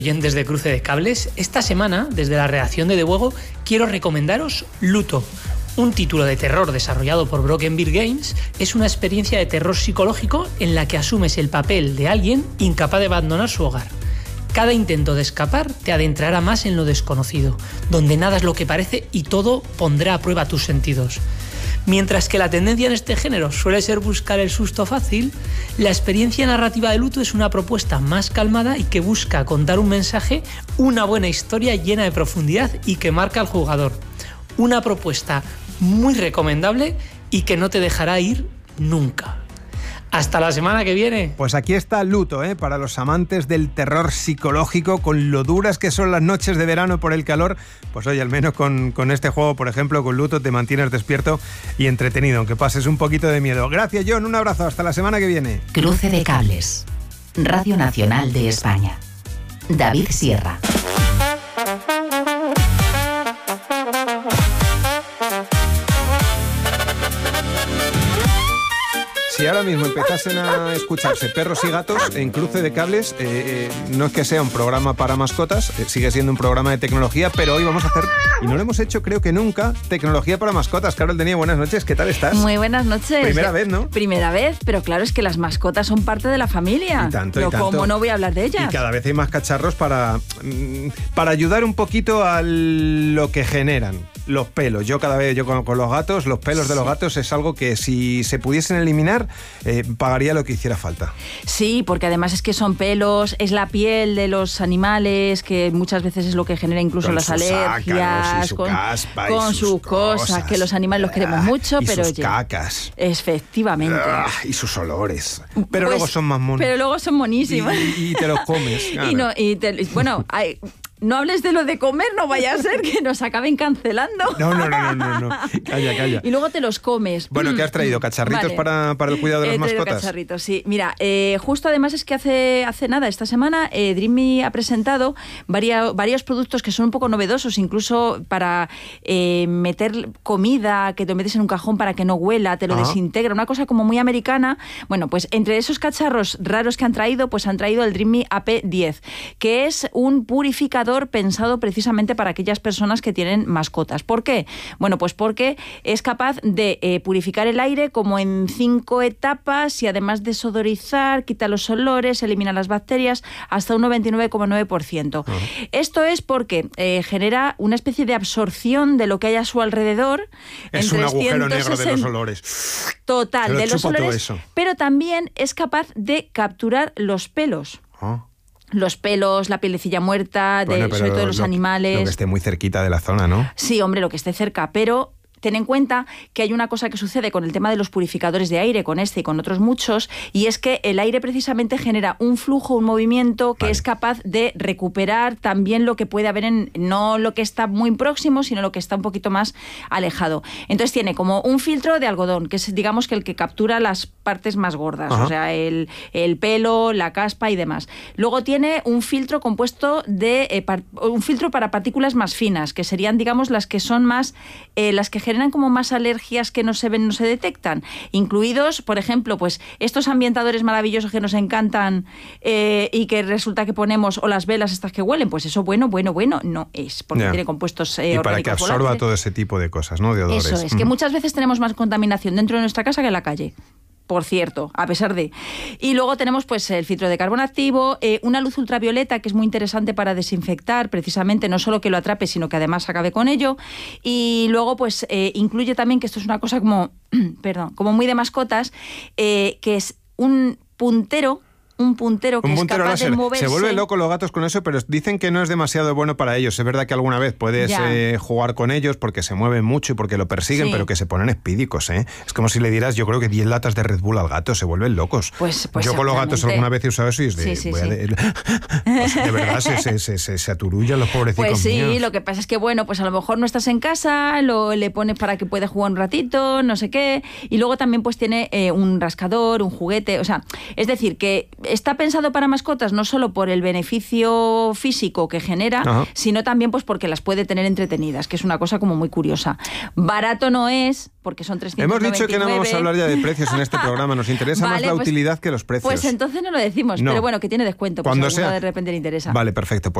Oyentes de Cruce de Cables, esta semana, desde la redacción de Debuego, quiero recomendaros Luto. Un título de terror desarrollado por Broken Bear Games es una experiencia de terror psicológico en la que asumes el papel de alguien incapaz de abandonar su hogar. Cada intento de escapar te adentrará más en lo desconocido, donde nada es lo que parece y todo pondrá a prueba tus sentidos. Mientras que la tendencia en este género suele ser buscar el susto fácil, la experiencia narrativa de Luto es una propuesta más calmada y que busca contar un mensaje, una buena historia llena de profundidad y que marca al jugador. Una propuesta muy recomendable y que no te dejará ir nunca. Hasta la semana que viene. Pues aquí está Luto, para los amantes del terror psicológico, con lo duras que son las noches de verano por el calor. Pues oye, al menos con este juego, por ejemplo, con Luto, te mantienes despierto y entretenido, aunque pases un poquito de miedo. Gracias, John, un abrazo, hasta la semana que viene. Cruce de Cables, Radio Nacional de España. David Sierra. Si ahora mismo empezasen a escucharse perros y gatos en Cruce de Cables, no es que sea un programa para mascotas, sigue siendo un programa de tecnología, pero hoy vamos a hacer, y no lo hemos hecho creo que nunca, tecnología para mascotas. Carol Denia, buenas noches, ¿qué tal estás? Muy buenas noches. Primera vez, ¿no? Primera vez, pero claro, es que las mascotas son parte de la familia. Y tanto, pero ¿cómo no voy a hablar de ellas? Y cada vez hay más cacharros para ayudar un poquito a lo que generan. Los pelos. Yo cada vez, con los gatos, los pelos de los gatos es algo que si se pudiesen eliminar, pagaría lo que hiciera falta. Sí, porque además es que son pelos, es la piel de los animales, que muchas veces es lo que genera incluso con las alergias, con sus cosas, que los animales los queremos mucho, y pero sus cacas. Efectivamente. Y sus olores. Pero pues, luego son más monos. Pero luego son monísimos. Y te los comes. Claro. Bueno, no hables de lo de comer, no vaya a ser que nos acaben cancelando. No. Calla. Y luego te los comes. Bueno, ¿qué has traído? ¿Cacharritos para el cuidado de las mascotas? Cacharritos, sí. Mira, justo además es que hace nada, esta semana, Dreamy ha presentado varios productos que son un poco novedosos, incluso para meter comida, que te metes en un cajón para que no huela, te lo desintegra, una cosa como muy americana. Bueno, pues entre esos cacharros raros que han traído, pues han traído el Dreamy AP10, que es un purificador pensado precisamente para aquellas personas que tienen mascotas. ¿Por qué? Bueno, pues porque es capaz de purificar el aire como en 5 etapas y además desodorizar, quita los olores, elimina las bacterias hasta un 99,9%. Esto es porque genera una especie de absorción de lo que hay a su alrededor. Es un agujero negro de los olores. Total, de los olores. Pero también es capaz de capturar los pelos. Los pelos, la pielecilla muerta, sobre todo de los animales. Lo que esté muy cerquita de la zona, ¿no? Sí, hombre, lo que esté cerca, pero ten en cuenta que hay una cosa que sucede con el tema de los purificadores de aire, con este y con otros muchos, y es que el aire precisamente genera un flujo, un movimiento que es capaz de recuperar también lo que puede haber no lo que está muy próximo, sino lo que está un poquito más alejado. Entonces tiene como un filtro de algodón, que es, digamos, que el que captura las partes más gordas, o sea, el pelo, la caspa y demás. Luego tiene un filtro compuesto de un filtro para partículas más finas, que serían, digamos, las que son más las que generan como más alergias que no se ven, no se detectan, incluidos, por ejemplo, pues estos ambientadores maravillosos que nos encantan y que resulta que ponemos, o las velas estas que huelen, pues eso bueno no es, porque tiene compuestos orgánicos. Y para que absorba volátiles. Todo ese tipo de cosas, ¿no? De odores. Eso es, que muchas veces tenemos más contaminación dentro de nuestra casa que en la calle. Por cierto, a pesar de... Y luego tenemos pues el filtro de carbono activo, una luz ultravioleta que es muy interesante para desinfectar, precisamente, no solo que lo atrape, sino que además acabe con ello. Y luego pues incluye también, que esto es una cosa como, como muy de mascotas, que es un puntero que es capaz de moverse. Se vuelven locos los gatos con eso, pero dicen que no es demasiado bueno para ellos. Es verdad que alguna vez puedes jugar con ellos porque se mueven mucho y porque lo persiguen, pero que se ponen espídicos, ¿eh? Es como si le dieras, yo creo que 10 latas de Red Bull al gato, se vuelven locos. Pues yo con los gatos alguna vez he usado eso y es de... de verdad se aturullan los pobrecitos míos. Pues sí, míos. Lo que pasa es que, bueno, pues a lo mejor no estás en casa, le pones para que pueda jugar un ratito, no sé qué, y luego también pues tiene un rascador, un juguete, o sea, es decir, que está pensado para mascotas no solo por el beneficio físico que genera, sino también pues porque las puede tener entretenidas, que es una cosa como muy curiosa. Barato no es, porque son 399. Hemos dicho que no vamos a hablar ya de precios en este programa, nos interesa más la utilidad que los precios. Pues entonces no lo decimos, pero bueno, que tiene descuento, cuando pues sea. de repente le interesa. Vale, perfecto.